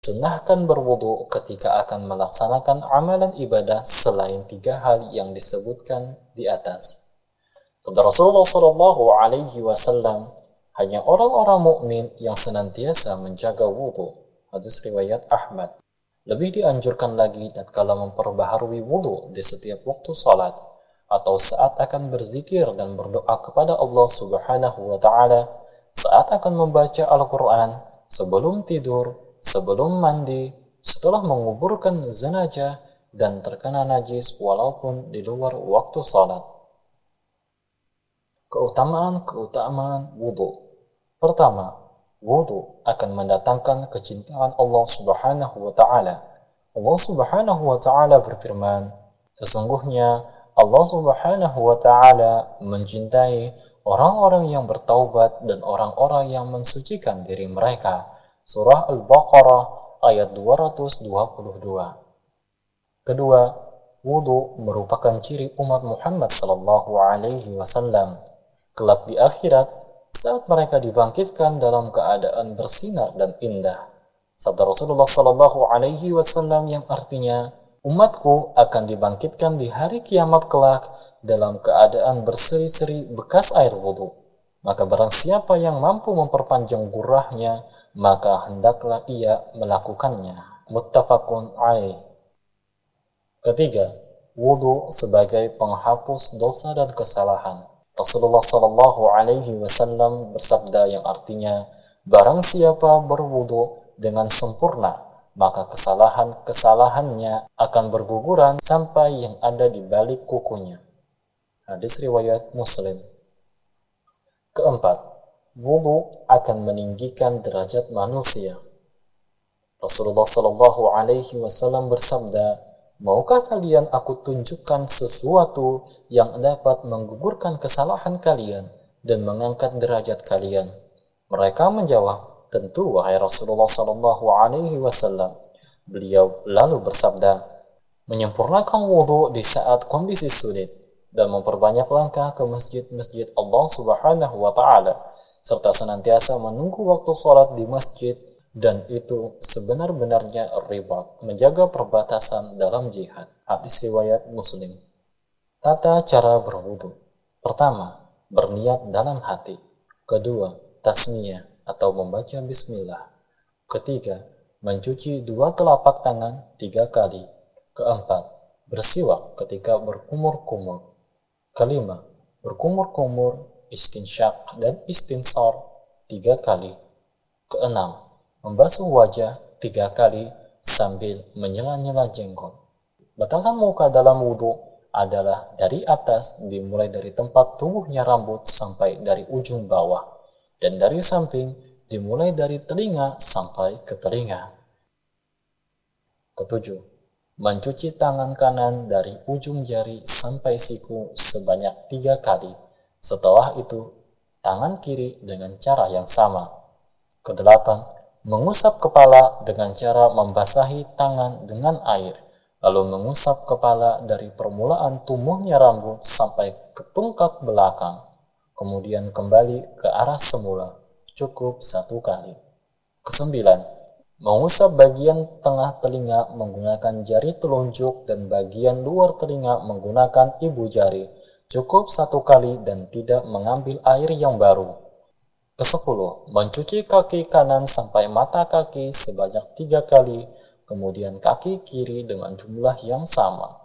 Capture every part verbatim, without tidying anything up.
Sunnahkan berwudu ketika akan melaksanakan amalan ibadah selain tiga hal yang disebutkan di atas. Sabda Rasulullah Shallallahu Alaihi Wasallam, hanya orang-orang mukmin yang senantiasa menjaga wudu. Hadis riwayat Ahmad. Lebih dianjurkan lagi tatkala memperbaharui wudu di setiap waktu salat atau saat akan berzikir dan berdoa kepada Allah Subhanahu wa taala, saat akan membaca Al-Qur'an, sebelum tidur, sebelum mandi, setelah menguburkan jenazah dan terkena najis walaupun di luar waktu salat. Keutamaan-keutamaan wudu. Pertama, wudu akan mendatangkan kecintaan Allah Subhanahu wa taala. Allah Subhanahu wa taala berfirman, sesungguhnya Allah Subhanahu wa taala mencintai orang-orang yang bertaubat dan orang-orang yang mensucikan diri mereka. Surah Al-Baqarah ayat dua ratus dua puluh dua. Kedua, wudu merupakan ciri umat Muhammad sallallahu alaihi wasallam. Kelak di akhirat, saat mereka dibangkitkan dalam keadaan bersinar dan indah. Sabda Rasulullah sallallahu alaihi wasallam yang artinya, umatku akan dibangkitkan di hari kiamat kelak dalam keadaan berseri-seri bekas air wudu. Maka barang siapa yang mampu memperpanjang gurahnya, maka hendaklah ia melakukannya. Muttafaqun alaih. Ketiga, wudu sebagai penghapus dosa dan kesalahan. Rasulullah Shallallahu Alaihi Wasallam bersabda yang artinya, barang siapa berwudu dengan sempurna, maka kesalahan-kesalahannya akan berguguran sampai yang ada di balik kukunya. Hadis riwayat Muslim. Keempat, wudu akan meninggikan derajat manusia. Rasulullah Shallallahu Alaihi Wasallam bersabda, maukah kalian aku tunjukkan sesuatu yang dapat menggugurkan kesalahan kalian dan mengangkat derajat kalian? Mereka menjawab, tentu wahai Rasulullah Sallallahu Alaihi Wasallam. Beliau lalu bersabda, menyempurnakan wudu di saat kondisi sulit dan memperbanyak langkah ke masjid-masjid Allah Subhanahu Wa Taala serta senantiasa menunggu waktu sholat di masjid. Dan itu sebenar-benarnya ribat, menjaga perbatasan dalam jihad. Hadis riwayat Muslim. Tata cara berwudu. Pertama, berniat dalam hati. Kedua, tasmiyah atau membaca bismillah. Ketiga, mencuci dua telapak tangan tiga kali. Keempat, bersiwak ketika berkumur-kumur. Kelima, berkumur-kumur, istinsyak dan istinsar tiga kali. Keenam, membasuh wajah tiga kali sambil menyela-nyela jenggot. Batasan muka dalam wudhu adalah dari atas dimulai dari tempat tumbuhnya rambut sampai dari ujung bawah, dan dari samping dimulai dari telinga sampai ke telinga. Ketujuh, mencuci tangan kanan dari ujung jari sampai siku sebanyak tiga kali. Setelah itu, tangan kiri dengan cara yang sama. Kedelapan, mengusap kepala dengan cara membasahi tangan dengan air, lalu mengusap kepala dari permulaan tumbuhnya rambut sampai ke tungkat belakang, kemudian kembali ke arah semula, cukup satu kali. Kesembilan, mengusap bagian tengah telinga menggunakan jari telunjuk dan bagian luar telinga menggunakan ibu jari, cukup satu kali dan tidak mengambil air yang baru. Kesepuluh, mencuci kaki kanan sampai mata kaki sebanyak tiga kali, kemudian kaki kiri dengan jumlah yang sama.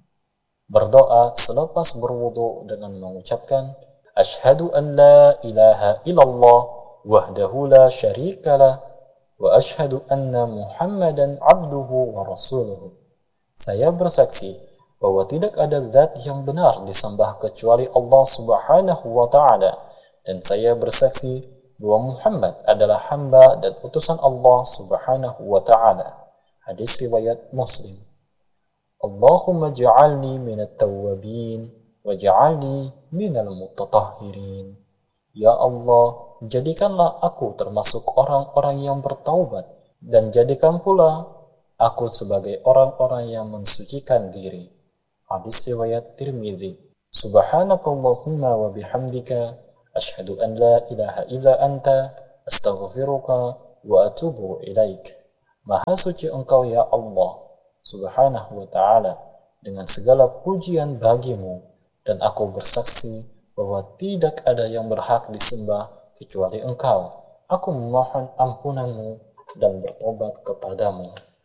Berdoa selepas berwudu dengan mengucapkan, Ashhadu an la ilaha illallah wahdahu la syarikalah wa ashhadu anna Muhammadan abduhu wa rasuluhu. Saya bersaksi bahwa tidak ada zat yang benar disembah kecuali Allah Subhanahu wa taala. Dan saya bersaksi bahwa Muhammad adalah hamba dan utusan Allah Subhanahu wa ta'ala. Hadis riwayat Muslim. Allahumma ja'alni minat tawwabin wa ja'alni minal mutatahhirin. Ya Allah, jadikanlah aku termasuk orang-orang yang bertaubat dan jadikan pula aku sebagai orang-orang yang mensucikan diri. Hadis riwayat Tirmidzi. Subhanakallahumma wa bihamdika Ashhadu an la ilaha illa anta astaghfiruka wa atubu ilaik. Maha suci Engkau ya Allah Subhanahu wa ta'ala, dengan segala pujian bagimu, dan aku bersaksi bahwa tidak ada yang berhak disembah kecuali Engkau. Aku memohon ampunanmu dan bertobat kepadamu.